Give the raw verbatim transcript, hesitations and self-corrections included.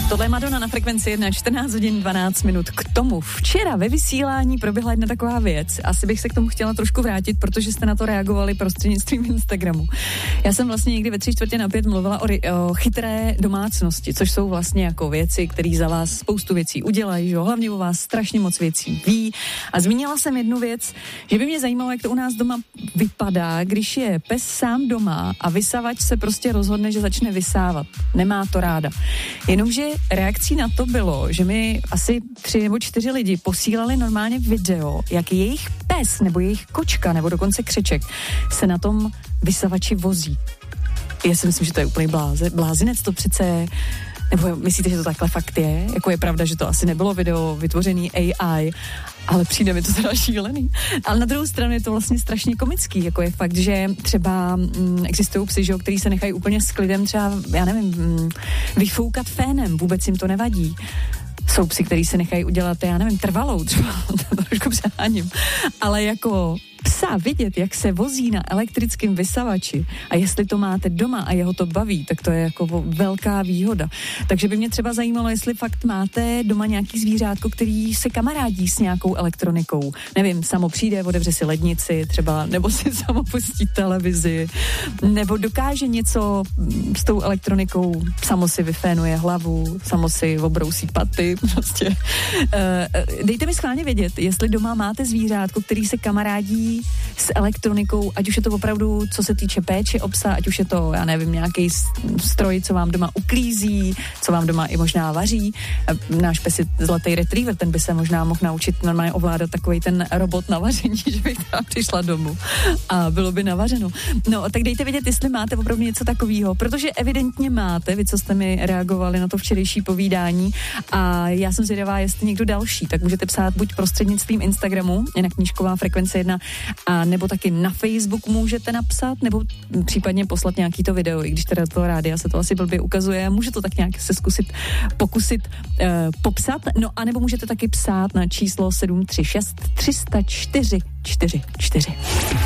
Tohle je Madonna na Frekvenci jedna, čtrnáct hodin dvanáct minut. K tomu včera ve vysílání proběhla jedna taková věc. Asi bych se k tomu chtěla trošku vrátit, protože jste na to reagovali prostřednictvím Instagramu. Já jsem vlastně někdy ve tři čtvrtě na pět mluvila o, o chytré domácnosti, což jsou vlastně jako věci, které za vás spoustu věcí udělají, že jo? Hlavně o vás strašně moc věcí ví. A zmínila jsem jednu věc, že by mě zajímalo, jak to u nás doma vypadá, když je pes sám doma a vysavač se prostě rozhodne, že začne vysávat. Nemá to ráda. Jenomže reakcí na to bylo, že mi asi tři nebo čtyři lidi posílali normálně video, jak jejich pes nebo jejich kočka nebo dokonce křeček se na tom vysavači vozí. Já si myslím, že to je úplný bláze, blázinec, to přece, nebo myslíte, že to takhle fakt je? Jako je pravda, že to asi nebylo video vytvořený A I, ale přijde mi to teda šílený. Ale na druhou stranu je to vlastně strašně komický, jako je fakt, že třeba mm, existují psy, že, který se nechají úplně s klidem třeba, já nevím, mm, vyfoukat fénem, vůbec jim to nevadí. Jsou psy, který se nechají udělat, já nevím, trvalou třeba, to trošku přeháním, ale jako psa vidět, jak se vozí na elektrickém vysavači a jestli to máte doma a jeho to baví, tak to je jako velká výhoda. Takže by mě třeba zajímalo, jestli fakt máte doma nějaký zvířátko, který se kamarádí s nějakou elektronikou. Nevím, samo přijde, otevře si lednici třeba, nebo si samo pustí televizi, nebo dokáže něco s tou elektronikou, samo si vyfénuje hlavu, samo si obrousí paty, prostě. Dejte mi schválně vědět, jestli doma máte zvířátko, který se kamarádí s elektronikou, ať už je to opravdu, co se týče péče o psa, ať už je to, já nevím, nějaký stroj, co vám doma uklízí, co vám doma i možná vaří. Náš pes je zlatý retriever, ten by se možná mohl naučit normálně ovládat takovej ten robot na vaření, že bych tam přišla domů a bylo by navařeno. No, tak dejte vědět, jestli máte opravdu něco takového, protože evidentně máte, vy, co jste mi reagovali na to včerejší povídání a já jsem zvědavá, jestli někdo další, tak můžete psát buď prostřednictvím Instagramu, jinak Knížková Frekvence jedna, a nebo taky na Facebook můžete napsat, nebo případně poslat nějaký to video, i když teda to rádia se to asi blbě ukazuje, může to tak nějak se zkusit, pokusit uh, popsat, no a nebo můžete taky psát na číslo sedm tři šest tři nula čtyři čtyři čtyři.